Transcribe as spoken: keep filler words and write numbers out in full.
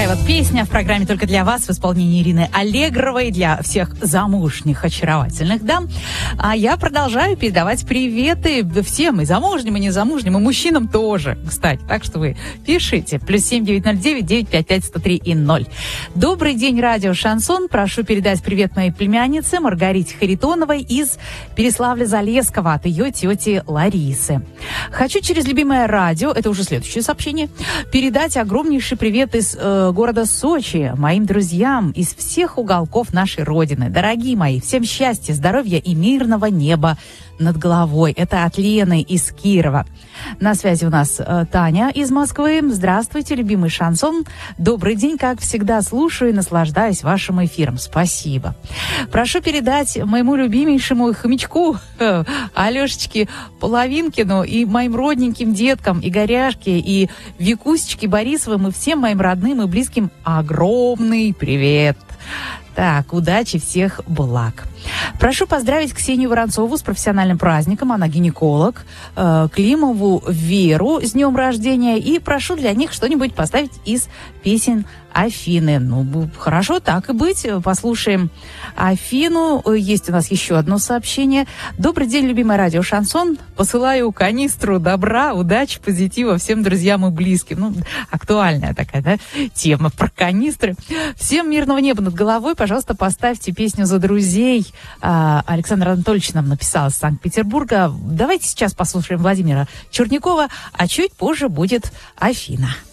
такая вот песня в программе «Только для вас» в исполнении Ирины Аллегровой для всех замужних очаровательных дам. А я продолжаю передавать приветы всем, и замужним, и незамужним, и мужчинам тоже, кстати. Так что вы пишите. Плюс семь девять ноль девять девять пять пять сто три и ноль. Добрый день, радио «Шансон». Прошу передать привет моей племяннице Маргарите Харитоновой из Переславля-Залесского от ее тети Ларисы. Хочу через любимое радио, это уже следующее сообщение, передать огромнейший привет из э, города Сочи моим друзьям из всех уголков нашей Родины. Дорогие мои, всем счастья, здоровья и мирного неба над головой. Это от Лены из Кирова. На связи у нас э, Таня из Москвы. Здравствуйте, любимый шансон. Добрый день, как всегда, слушаю и наслаждаюсь вашим эфиром. Спасибо. Прошу передать моему любимейшему хомячку э, Алешечке Половинкину и моим родненьким деткам Игоряшке и Викусечке Борисовым и всем моим родным и близким огромный привет. Так, удачи, всех благ. Прошу поздравить Ксению Воронцову с профессиональным праздником, она гинеколог, э, Климову Веру с днем рождения, и прошу для них что-нибудь поставить из песен Афины. Ну, хорошо, так и быть. Послушаем Афину. Есть у нас еще одно сообщение. Добрый день, любимое радио «Шансон». Посылаю канистру добра, удачи, позитива всем друзьям и близким. Ну, актуальная такая, да, тема про канистры. Всем мирного неба над головой. Пожалуйста, поставьте песню «За друзей». Александр Анатольевич нам написал из Санкт-Петербурга. Давайте сейчас послушаем Владимира Чернякова, а чуть позже будет Афина.